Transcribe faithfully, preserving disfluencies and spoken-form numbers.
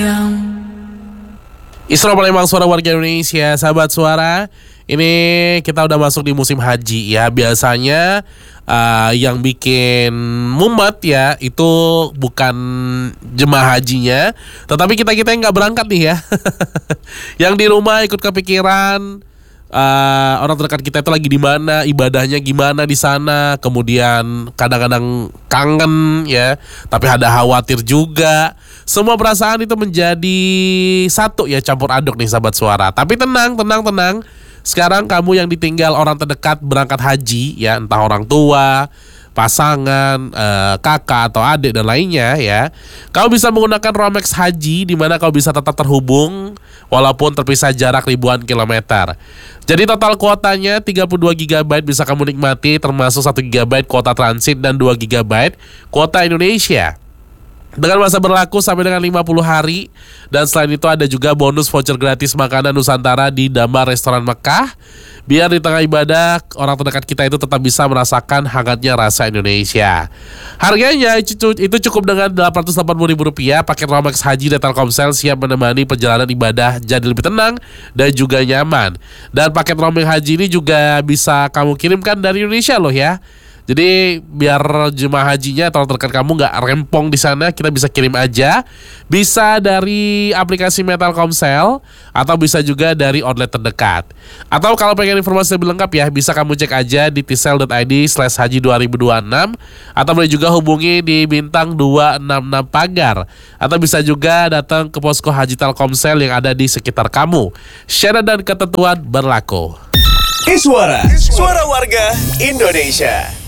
Isra Palembang, suara warga Indonesia, sahabat suara. Ini kita udah masuk di musim haji ya. Biasanya uh, yang bikin mumet ya itu bukan jemaah hajinya, tetapi kita-kita yang gak berangkat nih ya. Yang di rumah ikut kepikiran uh, orang terdekat kita itu lagi di mana, ibadahnya gimana di sana. Kemudian kadang-kadang kangen ya, tapi ada khawatir juga. Semua perasaan itu menjadi satu ya, campur aduk nih sahabat suara. Tapi tenang, tenang, tenang. Sekarang kamu yang ditinggal orang terdekat berangkat haji ya, entah orang tua, pasangan, eh, kakak atau adik dan lainnya ya. Kamu bisa menggunakan Romex Haji, di mana kau bisa tetap terhubung walaupun terpisah jarak ribuan kilometer. Jadi total kuotanya tiga puluh dua giga byte bisa kamu nikmati, termasuk satu giga byte kuota transit dan dua giga byte kuota Indonesia. Dengan masa berlaku sampai dengan lima puluh hari. Dan selain itu ada juga bonus voucher gratis makanan Nusantara di Damar Restoran Mekah. Biar di tengah ibadah orang terdekat kita itu tetap bisa merasakan hangatnya rasa Indonesia. Harganya itu cukup dengan delapan ratus delapan puluh ribu rupiah. Paket Romex Haji dan Telkomsel siap menemani perjalanan ibadah jadi lebih tenang dan juga nyaman. Dan paket Romex Haji ini juga bisa kamu kirimkan dari Indonesia loh ya. Jadi biar jemaah hajinya atau terdekat kamu nggak rempong di sana, kita bisa kirim aja. Bisa dari aplikasi Telkomsel atau bisa juga dari outlet terdekat. Atau kalau pengen informasi lebih lengkap ya, bisa kamu cek aja di tisel dot i d slash haji dua ribu dua puluh enam. Atau boleh juga hubungi di bintang dua enam enam pagar. Atau bisa juga datang ke posko haji Telkomsel yang ada di sekitar kamu. Syarat dan ketentuan berlaku. Iswara, suara warga Indonesia.